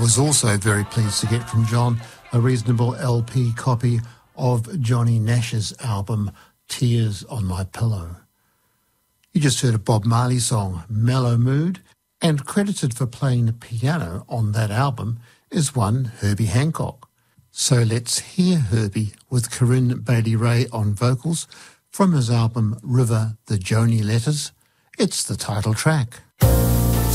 was also very pleased to get from John a reasonable LP copy of Johnny Nash's album Tears on My Pillow. You just heard a Bob Marley song, Mellow Mood, and credited for playing the piano on that album is one Herbie Hancock. So let's hear Herbie with Corinne Bailey Rae on vocals from his album River, the Joni Letters. It's the title track.